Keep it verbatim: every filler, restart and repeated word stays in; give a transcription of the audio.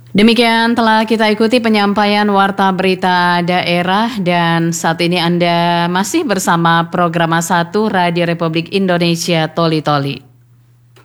Demikian telah kita ikuti penyampaian Warta Berita Daerah dan saat ini Anda masih bersama Program satu Radio Republik Indonesia Toli Toli.